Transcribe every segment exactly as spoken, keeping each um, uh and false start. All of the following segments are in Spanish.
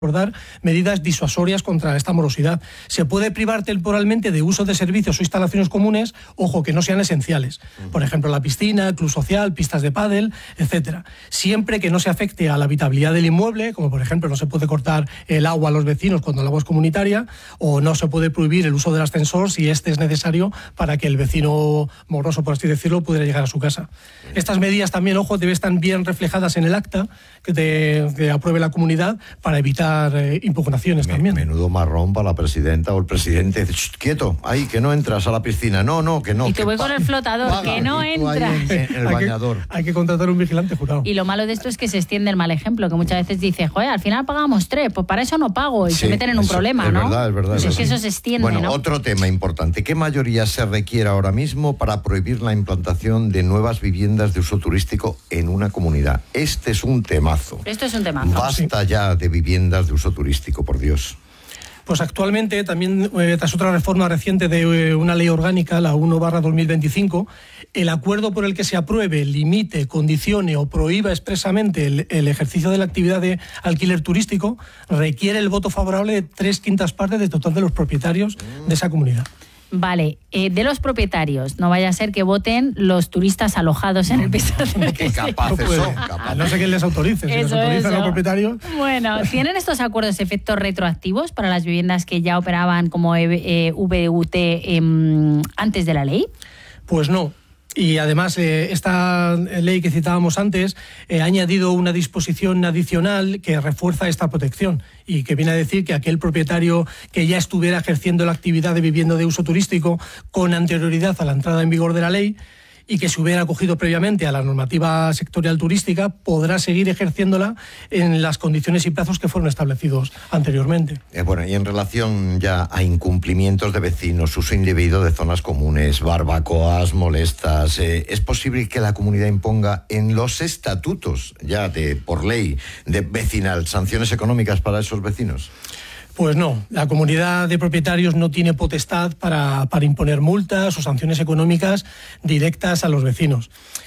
abordar medidas disuasorias contra esta morosidad. Se puede privar temporalmente de uso de servicios o instalaciones comunes, ojo, que no sean esenciales. Por ejemplo, la piscina, club social, pistas de pádel, etcétera. Siempre que no se afecte a la habitabilidad del inmueble, como por ejemplo no se puede cortar el agua a los vecinos cuando el agua es comunitaria, o no se puede prohibir el uso del ascensor si este es necesario para que el vecino moroso, por así decirlo, pudiera llegar a su casa. Estas medidas también, ojo, deben estar bien reflejadas en el acta que, te, que apruebe la comunidad para evitar Eh, impugnaciones Me, también. Menudo marrón para la presidenta o el presidente. Quieto, ahí, que no entras a la piscina. No, no, que no. Y te voy pa- con el flotador, paga, que no y tú ahí entra. En, en el hay bañador. Que, hay que contratar un vigilante jurado. Y lo malo de esto es que se extiende el mal ejemplo, que muchas veces dice, joder, al final pagamos tres, pues para eso no pago, y Sí, se meten en un eso, problema, es ¿no? verdad, es verdad, Pues es es que verdad. eso se extiende, Bueno, ¿no? otro tema importante. ¿Qué mayoría se requiere ahora mismo para prohibir la implantación de nuevas viviendas de uso turístico en una comunidad? Este es un temazo. Esto es un temazo. Basta ya de viviendas de uso turístico, por Dios. Pues actualmente, también eh, tras otra reforma reciente de eh, una ley orgánica, la uno barra dos mil veinticinco, el acuerdo por el que se apruebe, limite, condicione o prohíba expresamente el, el ejercicio de la actividad de alquiler turístico requiere el voto favorable de tres quintas partes del total de los propietarios de esa comunidad. Vale, eh, de los propietarios, no vaya a ser que voten los turistas alojados en el piso. Qué capaces puede. son, capaces. No sé quién les autorice. Si les Eso, autorizan eso. los propietarios. Bueno, ¿tienen estos acuerdos efectos retroactivos para las viviendas que ya operaban como eh, V U T eh, antes de la ley? Pues no. Y además, eh, esta ley que citábamos antes eh, ha añadido una disposición adicional que refuerza esta protección y que viene a decir que aquel propietario que ya estuviera ejerciendo la actividad de vivienda de uso turístico con anterioridad a la entrada en vigor de la ley y que se hubiera acogido previamente a la normativa sectorial turística, podrá seguir ejerciéndola en las condiciones y plazos que fueron establecidos anteriormente. Eh, bueno, y en relación ya a incumplimientos de vecinos, uso indebido de zonas comunes, barbacoas molestas, eh, ¿es posible que la comunidad imponga en los estatutos, ya de por ley, de vecinal, sanciones económicas para esos vecinos? Pues no, la comunidad de propietarios no tiene potestad para, para imponer multas o sanciones económicas directas a los vecinos.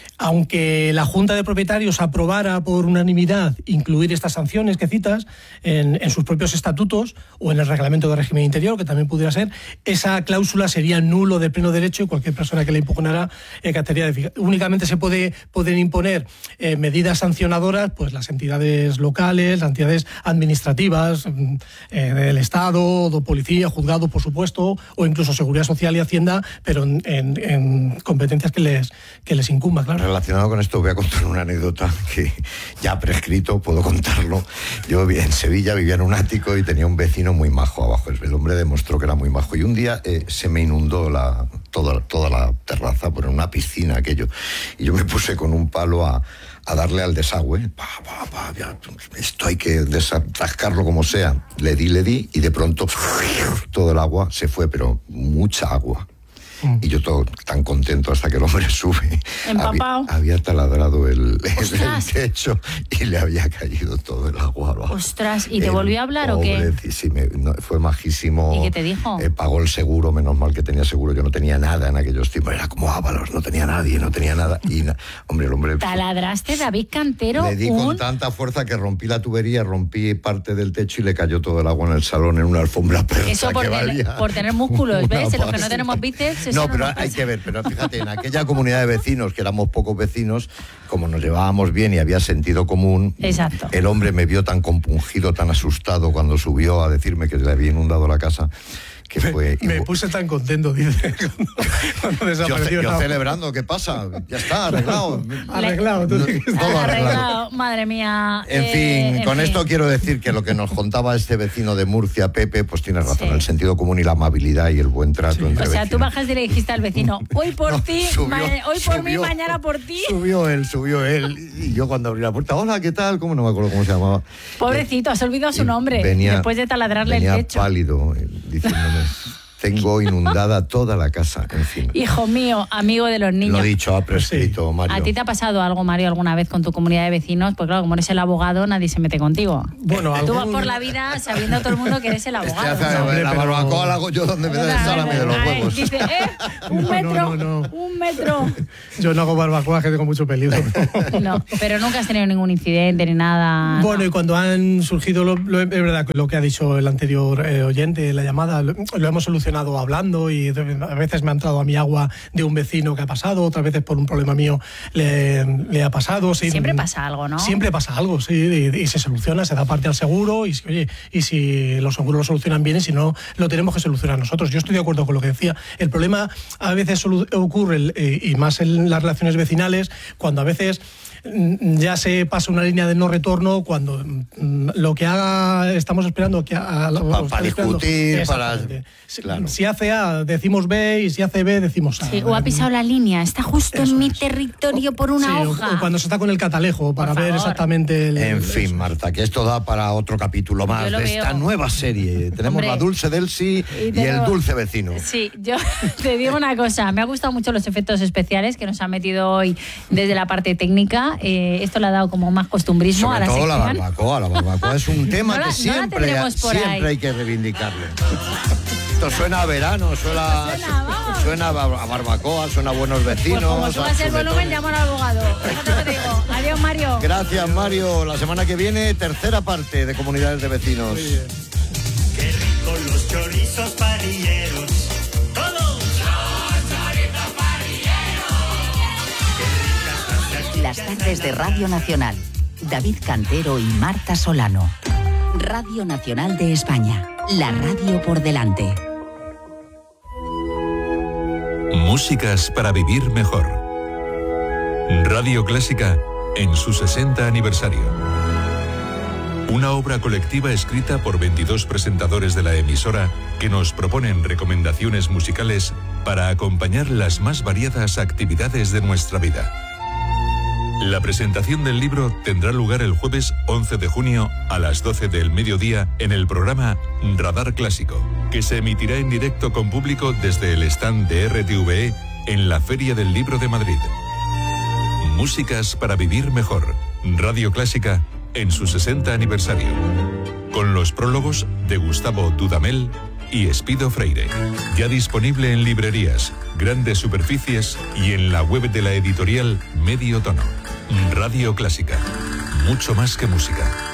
Aunque la Junta de Propietarios aprobara por unanimidad incluir estas sanciones que citas en, en sus propios estatutos o en el reglamento de régimen interior, que también pudiera ser, esa cláusula sería nulo de pleno derecho y cualquier persona que la impugnara eh, categoría de únicamente se puede, pueden imponer eh, medidas sancionadoras pues las entidades locales, las entidades administrativas eh, del Estado, de policía, juzgado, por supuesto, o incluso Seguridad Social y Hacienda, pero en, en, en competencias que les, que les incumba, claro. Relacionado con esto voy a contar una anécdota que ya prescrito, puedo contarlo. Yo en Sevilla vivía en un ático y tenía un vecino muy majo abajo. El hombre demostró que era muy majo y un día eh, se me inundó la, toda, toda la terraza por una piscina aquello y yo me puse con un palo a, a darle al desagüe. Pa, pa, pa, ya, esto hay que desatascarlo como sea. Le di, le di y de pronto todo el agua se fue, pero mucha agua. Y yo todo tan contento hasta que el hombre sube. Empapado. Había, había taladrado el, el techo y le había caído todo el agua abajo. Ostras, ¿y te El volvió a hablar o qué? pobre, sí, me, no, fue majísimo. ¿Y qué te dijo? Eh, pagó el seguro, menos mal que tenía seguro. Yo no tenía nada en aquellos tiempos. Era como Ábalos, no tenía nadie, no tenía nada. Y, na, hombre, el hombre... Taladraste, David Cantero, Le di un... con tanta fuerza que rompí la tubería, rompí parte del techo y le cayó todo el agua en el salón en una alfombra persa. Eso por, que ten, valía por tener músculos, ¿ves? una En los que no pasta. tenemos bíceps... eso No, pero nos hay pasa. que ver, pero fíjate, en aquella comunidad de vecinos, que éramos pocos vecinos, como nos llevábamos bien y había sentido común, Exacto. El hombre me vio tan compungido, tan asustado cuando subió a decirme que le había inundado la casa, que fue... Me, me puse tan contento, dice, cuando, cuando desapareció. Yo, yo celebrando, ¿qué pasa? Ya está, arreglado. Arreglado, tú No, dijiste. todo arreglado. Arreglado, madre mía. En eh, fin, en con fin. esto quiero decir que lo que nos contaba este vecino de Murcia, Pepe, pues tiene razón, Sí. el sentido común y la amabilidad y el buen trato Sí. entre O sea, vecinos. tú bajas y le dijiste al vecino, hoy por No, ti, subió, ma- hoy por mí, subió. mañana por ti. Subió él, subió él. Y yo cuando abrí la puerta, hola, ¿qué tal? ¿Cómo? No me acuerdo cómo se llamaba. Pobrecito, has olvidado su Y nombre venía- después de taladrarle venía el techo. pálido, eh, diciéndome, tengo inundada toda la casa, en fin. Hijo mío, amigo de los niños. Lo dicho, ha prescrito, Mario. ¿A ti te ha pasado algo, Mario, alguna vez con tu comunidad de vecinos? Pues claro, como eres el abogado, nadie se mete contigo. Bueno, Tú algún... vas por la vida sabiendo a todo el mundo que eres el abogado. Este hace, Hombre, la pero- barbacoa la hago yo donde me da el salame de los Ay, huevos. dice, eh, un No, metro, no, no, no. un metro. Yo no hago barbacoa, que tengo mucho peligro. No, pero nunca has tenido ningún incidente ni nada. Bueno, no. y cuando han surgido, lo, lo- es verdad que lo que ha dicho el anterior eh, oyente, la llamada, lo, lo hemos solucionado hablando y de- a veces me ha entrado a mi agua de un vecino que ha pasado, otras veces por un problema mío le, le ha pasado. Sí, Siempre pasa algo, ¿no? Siempre pasa algo, sí, y, y se soluciona, se da parte al seguro y, si- oye, y si los seguros lo solucionan bien y si no, lo tenemos que solucionar nosotros. Yo estoy de acuerdo con lo que decía. El problema a veces solu- ocurre, eh, y más en las relaciones vecinales, cuando a veces mm, ya se pasa una línea de no retorno, cuando mm, lo que haga estamos esperando que a, a- Pa- o pa están esperando- discutir, para- Exactamente. Si, claro. si hace A decimos B y si hace B decimos A. Sí, o ha pisado la línea, está justo Eso en mi es. territorio por una Sí, o- hoja. o cuando se está con el catalejo para Por ver favor. exactamente el, En el- fin, Marta, que esto da para otro capítulo más Yo lo de veo. esta nueva serie. Tenemos Hombre. la Dulce Delsi Y y, el tenemos- Dulce Vecino. Sí, yo te digo una cosa, me ha gustado mucho los efectos especiales que nos han metido hoy desde la parte técnica. Eh, esto le ha dado como más costumbrismo Sobre a la todo la sección. barbacoa. La barbacoa es un tema No la- que no la siempre, tendremos por siempre ahí. hay que reivindicarle. Esto suena a verano, suena, Suena, vamos. suena a barbacoa, suena a buenos vecinos. Pues como a subas el volumen, chuletones. llama al abogado. Fíjate lo que te digo. Adiós, Mario. Gracias, Mario. La semana que viene, tercera parte de Comunidades de Vecinos. Qué ricos los chorizos parrilleros. ¡Todos! ¡Los chorizos parrilleros! Las tardes de Radio Nacional. David Cantero y Marta Solano. Radio Nacional de España. La radio por delante. Músicas para vivir mejor. Radio Clásica en su sesenta aniversario. Una obra colectiva escrita por veintidós presentadores de la emisora que nos proponen recomendaciones musicales para acompañar las más variadas actividades de nuestra vida. La presentación del libro tendrá lugar el jueves once de junio a las doce del mediodía en el programa Radar Clásico, que se emitirá en directo con público desde el stand de R T V E en la Feria del Libro de Madrid. Músicas para vivir mejor. Radio Clásica en su sesenta aniversario. Con los prólogos de Gustavo Dudamel y Espido Freire. Ya disponible en librerías, grandes superficies y en la web de la editorial Medio Tono. Radio Clásica. Mucho más que música.